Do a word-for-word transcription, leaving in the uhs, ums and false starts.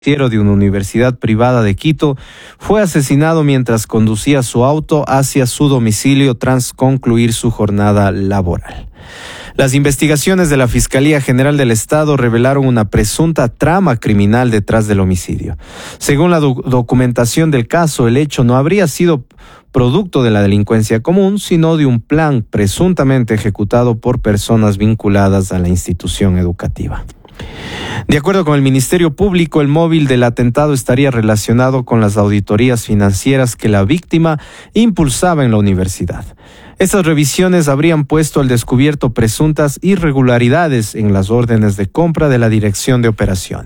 de una universidad privada de Quito, fue asesinado mientras conducía su auto hacia su domicilio tras concluir su jornada laboral. Las investigaciones de la Fiscalía General del Estado revelaron una presunta trama criminal detrás del homicidio. Según la do- documentación del caso, el hecho no habría sido producto de la delincuencia común, sino de un plan presuntamente ejecutado por personas vinculadas a la institución educativa. De acuerdo con el Ministerio Público, el móvil del atentado estaría relacionado con las auditorías financieras que la víctima impulsaba en la universidad. Estas revisiones habrían puesto al descubierto presuntas irregularidades en las órdenes de compra de la Dirección de Operaciones.